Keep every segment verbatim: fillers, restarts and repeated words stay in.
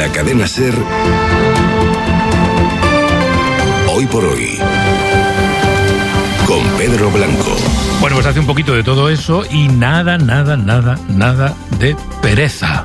la cadena SER, Hoy por Hoy, con Pedro Blanco. Bueno, pues hace un poquito de todo eso y nada, nada, nada, nada de pereza.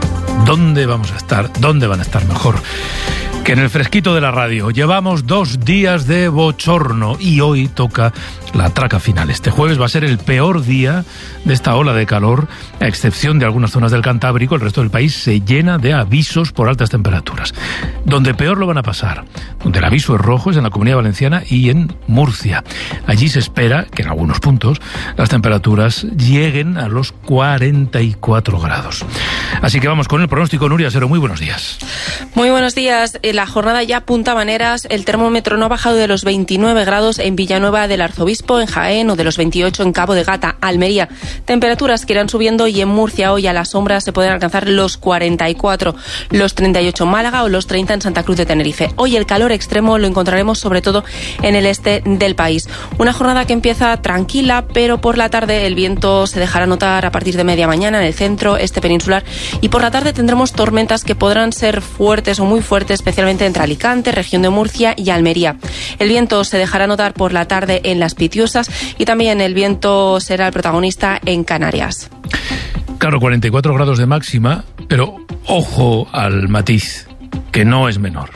¿Dónde vamos a estar? ¿Dónde van a estar mejor que en el fresquito de la radio? Llevamos dos días de bochorno y hoy toca la traca final. Este jueves va a ser el peor día de esta ola de calor, a excepción de algunas zonas del Cantábrico. El resto del país se llena de avisos por altas temperaturas. Donde peor lo van a pasar, donde el aviso es rojo, es en la Comunidad Valenciana y en Murcia. Allí se espera que en algunos puntos las temperaturas lleguen a los cuarenta y cuatro grados. Así que vamos con el pronóstico. Nuria Sero, muy buenos días. Muy buenos días. La jornada ya apunta maneras. El termómetro no ha bajado de los veintinueve grados en Villanueva del Arzobispo, en Jaén, o de los veintiocho en Cabo de Gata, Almería. Temperaturas que irán subiendo y en Murcia hoy a la sombra se pueden alcanzar los cuarenta y cuatro, los treinta y ocho en Málaga o los treinta en Santa Cruz de Tenerife. Hoy el calor extremo lo encontraremos sobre todo en el este del país. Una jornada que empieza tranquila, pero por la tarde el viento se dejará notar a partir de media mañana en el centro, este peninsular, y por la tarde tendremos tormentas que podrán ser fuertes o muy fuertes, especialmente entre Alicante, región de Murcia y Almería. El viento se dejará notar por la tarde en las Pitiusas y también el viento será el protagonista en Canarias. Claro, cuarenta y cuatro grados de máxima, pero ojo al matiz, que no es menor.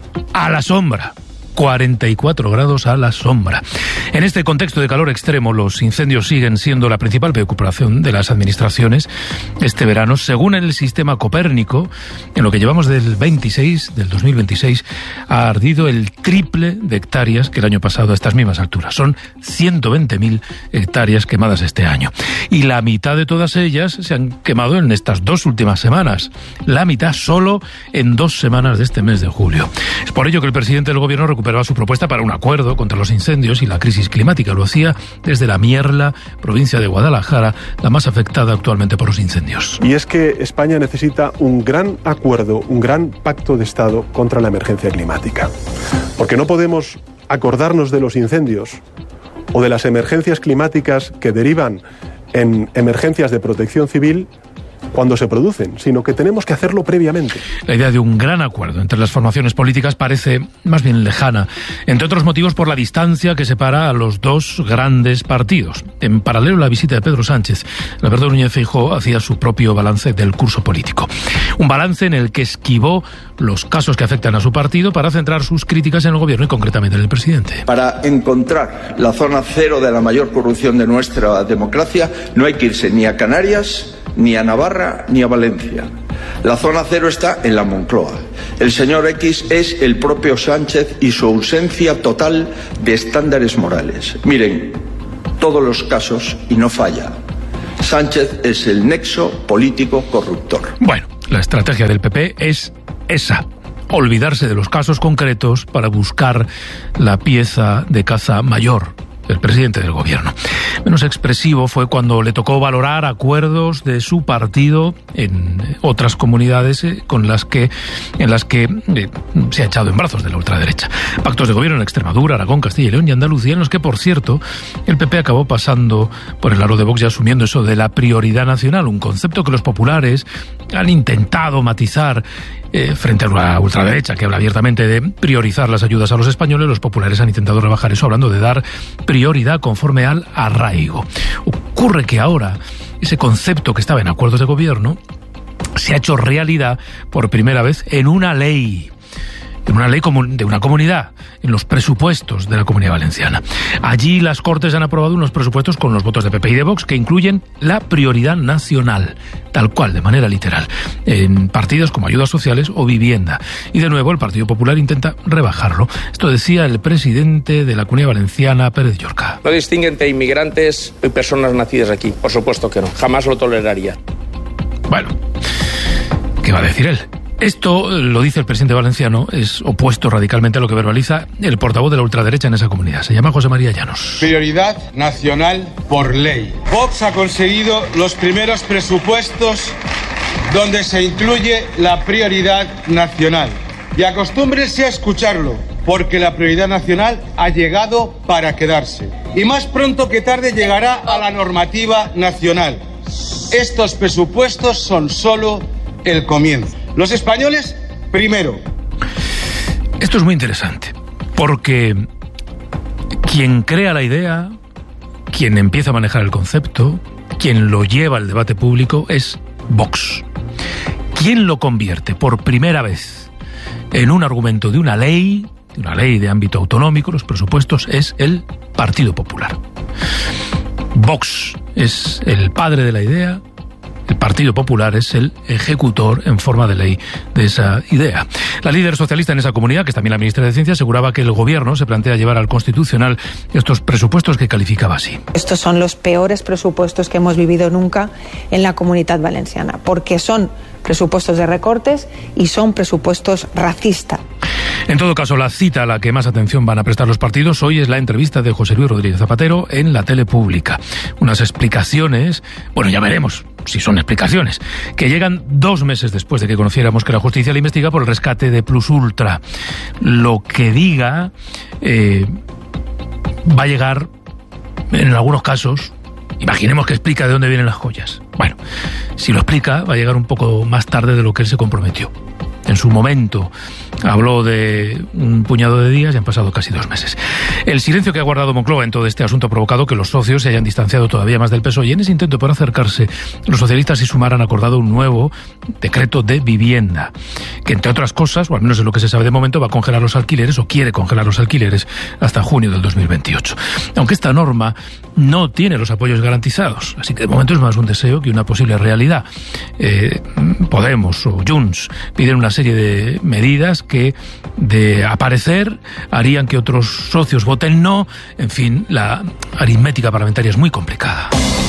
A la sombra. cuarenta y cuatro grados a la sombra. En este contexto de calor extremo, los incendios siguen siendo la principal preocupación de las administraciones este verano. Según el sistema Copérnico, en lo que llevamos del veintiséis, del dos mil veintiséis, ha ardido el triple de hectáreas que el año pasado a estas mismas alturas. Son ciento veinte mil hectáreas quemadas este año. Y la mitad de todas ellas se han quemado en estas dos últimas semanas. La mitad solo en dos semanas de este mes de julio. Es por ello que el presidente del gobierno recuperaba su propuesta para un acuerdo contra los incendios y la crisis climática. Lo hacía desde la Mierla, provincia de Guadalajara, la más afectada actualmente por los incendios. Y es que España necesita un gran acuerdo, un gran pacto de Estado contra la emergencia climática. Porque no podemos acordarnos de los incendios o de las emergencias climáticas que derivan en emergencias de protección civil cuando se producen, sino que tenemos que hacerlo previamente. La idea de un gran acuerdo entre las formaciones políticas parece más bien lejana, entre otros motivos por la distancia que separa a los dos grandes partidos. En paralelo a la visita de Pedro Sánchez, Alberto Núñez Feijóo hacía su propio balance del curso político. Un balance en el que esquivó los casos que afectan a su partido para centrar sus críticas en el gobierno y concretamente en el presidente. Para encontrar la zona cero de la mayor corrupción de nuestra democracia no hay que irse ni a Canarias, ni a Navarra, ni a Valencia. La zona cero está en la Moncloa. El señor X es el propio Sánchez y su ausencia total de estándares morales. Miren, todos los casos y no falla. Sánchez es el nexo político corruptor. Bueno, la estrategia del P P es esa: olvidarse de los casos concretos para buscar la pieza de caza mayor, el presidente del gobierno. Menos expresivo fue cuando le tocó valorar acuerdos de su partido en otras comunidades eh, con las que, en las que eh, se ha echado en brazos de la ultraderecha. Pactos de gobierno en Extremadura, Aragón, Castilla y León y Andalucía, en los que, por cierto, el P P acabó pasando por el aro de Vox y asumiendo eso de la prioridad nacional, un concepto que los populares han intentado matizar. Eh, frente a la ultraderecha, que habla abiertamente de priorizar las ayudas a los españoles. Los populares han intentado rebajar eso hablando de dar prioridad conforme al arraigo. Ocurre que ahora ese concepto que estaba en acuerdos de gobierno se ha hecho realidad por primera vez en una ley. En una ley de una comunidad, en los presupuestos de la Comunidad Valenciana. Allí las Cortes han aprobado unos presupuestos con los votos de P P y de Vox que incluyen la prioridad nacional, tal cual, de manera literal, en partidas como ayudas sociales o vivienda. Y de nuevo el Partido Popular intenta rebajarlo. Esto decía el presidente de la Comunidad Valenciana, Pérez Llorca. No distingue entre inmigrantes y personas nacidas aquí. Por supuesto que no. Jamás lo toleraría. Bueno, ¿qué va a decir él? Esto, lo dice el presidente valenciano, es opuesto radicalmente a lo que verbaliza el portavoz de la ultraderecha en esa comunidad. Se llama José María Llanos. Prioridad nacional por ley. Vox ha conseguido los primeros presupuestos donde se incluye la prioridad nacional. Y acostúmbrense a escucharlo, porque la prioridad nacional ha llegado para quedarse. Y más pronto que tarde llegará a la normativa nacional. Estos presupuestos son solo el comienzo. Los españoles Primero. Esto es muy interesante, porque quien crea la idea, quien empieza a manejar el concepto, quien lo lleva al debate público es Vox. Quien lo convierte por primera vez en un argumento de una ley, de una ley de ámbito autonómico, los presupuestos, es el Partido Popular. Vox es el padre de la idea, el Partido Popular es el ejecutor en forma de ley de esa idea. La líder socialista en esa comunidad, que es también la ministra de Ciencia, aseguraba que el gobierno se plantea llevar al Constitucional estos presupuestos que calificaba así. Estos son los peores presupuestos que hemos vivido nunca en la Comunitat Valenciana, porque son presupuestos de recortes y son presupuestos racistas. En todo caso, la cita a la que más atención van a prestar los partidos hoy es la entrevista de José Luis Rodríguez Zapatero en la tele pública. Unas explicaciones, bueno, ya veremos si son explicaciones, que llegan dos meses después de que conociéramos que la justicia le investiga por el rescate de Plus Ultra. Lo que diga eh, va a llegar, en algunos casos, imaginemos que explica de dónde vienen las joyas. Bueno, si lo explica, va a llegar un poco más tarde de lo que él se comprometió. En su momento habló de un puñado de días y han pasado casi dos meses. El silencio que ha guardado Moncloa en todo este asunto ha provocado que los socios se hayan distanciado todavía más del P S O E, y en ese intento por acercarse, los socialistas y Sumar han acordado un nuevo decreto de vivienda, que entre otras cosas, o al menos es lo que se sabe de momento, va a congelar los alquileres, o quiere congelar los alquileres, hasta junio del dos mil veintiocho. Aunque esta norma no tiene los apoyos garantizados, así que de momento es más un deseo que una posible realidad. Eh, Podemos o Junts piden una serie de medidas que, de aparecer, harían que otros socios voten no. En fin, la aritmética parlamentaria es muy complicada.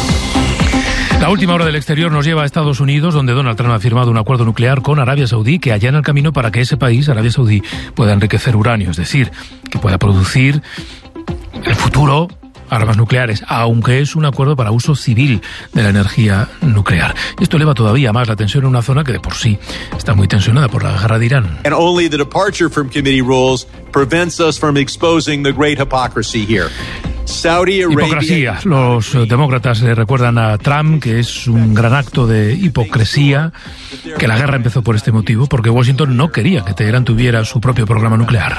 La última hora del exterior nos lleva a Estados Unidos, donde Donald Trump ha firmado un acuerdo nuclear con Arabia Saudí que allana el camino para que ese país, Arabia Saudí, pueda enriquecer uranio, es decir, que pueda producir el futuro armas nucleares, aunque es un acuerdo para uso civil de la energía nuclear. Esto eleva todavía más la tensión en una zona que de por sí está muy tensionada por la guerra de Irán. And only the departure from committee rules prevents us from exposing the great hypocrisy here. Saudi Arabia... Hipocresía. Los demócratas le recuerdan a Trump que es un gran acto de hipocresía, que la guerra empezó por este motivo, porque Washington no quería que Teherán tuviera su propio programa nuclear.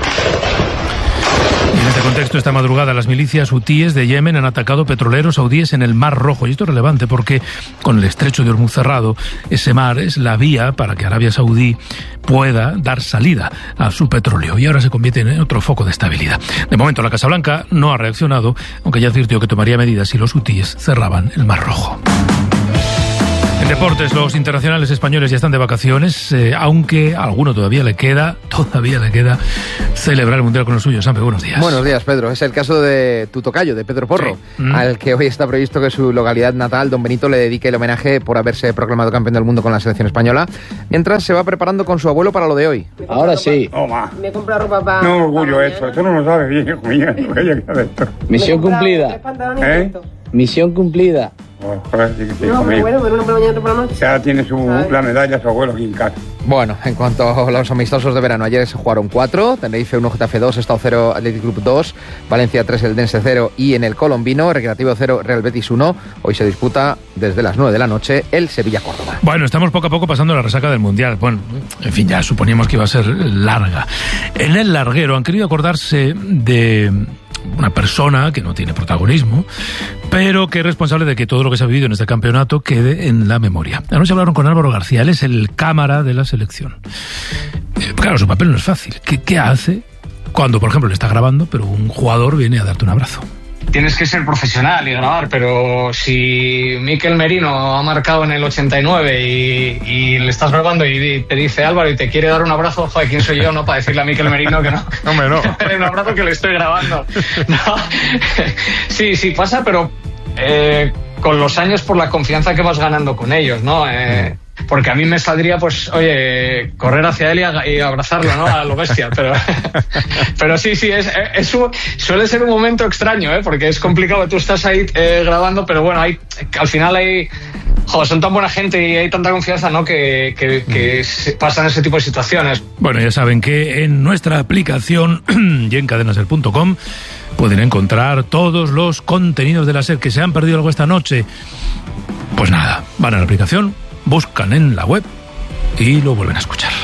En este contexto, esta madrugada, las milicias hutíes de Yemen han atacado petroleros saudíes en el Mar Rojo. Y esto es relevante porque, con el estrecho de Hormuz cerrado, ese mar es la vía para que Arabia Saudí pueda dar salida a su petróleo. Y ahora se convierte en otro foco de estabilidad. De momento, la Casa Blanca no ha reaccionado, aunque ya advirtió que tomaría medidas si los hutíes cerraban el Mar Rojo. En deportes, los internacionales españoles ya están de vacaciones, eh, aunque a alguno todavía le queda, todavía le queda celebrar el Mundial con los suyos. Sampe, buenos días. Buenos días, Pedro. Es el caso de tu tocayo, de Pedro Porro, sí. mm. al que hoy está previsto que su localidad natal, Don Benito, le dedique el homenaje por haberse proclamado campeón del mundo con la selección española, mientras se va preparando con su abuelo para lo de hoy. Ahora sí. Toma. Me compra ropa para... No, orgullo pa esto. Esto no lo sabes bien, hijo mío. Misión cumplida. ¿Eh? Misión cumplida. Oh, pues, sí, sí, no, pero bueno, pero una por la mañana, otra por la noche. Ya tiene su, la medalla su abuelo aquí en casa. Bueno, en cuanto a los amistosos de verano, ayer se jugaron cuatro: Tenerife uno, Getafe dos, Estado cero, Athletic Club dos, Valencia tres, Eldense cero, y en el Colombino, Recreativo cero, Real Betis uno. Hoy se disputa desde las nueve de la noche el Sevilla-Córdoba. Bueno, estamos poco a poco pasando la resaca del Mundial. Bueno, en fin, ya suponíamos que iba a ser larga. En el larguero han querido acordarse de una persona que no tiene protagonismo, pero que es responsable de que todo lo que se ha vivido en este campeonato quede en la memoria. Anoche hablaron con Álvaro García, él es el cámara de la selección. Eh, claro, su papel no es fácil. ¿Qué, qué hace cuando, por ejemplo, le está grabando, pero un jugador viene a darte un abrazo? Tienes que ser profesional y grabar, pero si Mikel Merino ha marcado en el ochenta y nueve y, y le estás grabando y te dice Álvaro y te quiere dar un abrazo, joder, ¿quién soy yo, no? Para decirle a Mikel Merino que no. No, me no. un abrazo que le estoy grabando. No. Sí, sí pasa, pero eh, con los años por la confianza que vas ganando con ellos, ¿no? Eh, porque a mí me saldría, pues, oye, correr hacia él y, y abrazarlo, ¿no? A lo bestia, pero pero sí, sí, es, es un, suele ser un momento extraño, ¿eh? Porque es complicado, tú estás ahí eh, grabando, pero bueno, hay, al final hay, joder, son tan buena gente y hay tanta confianza, ¿no? Que, que, que pasan ese tipo de situaciones. Bueno, ya saben que en nuestra aplicación y en cadena ser punto com pueden encontrar todos los contenidos de la SER. Que se han perdido algo esta noche, pues nada, van a la aplicación, buscan en la web y lo vuelven a escuchar.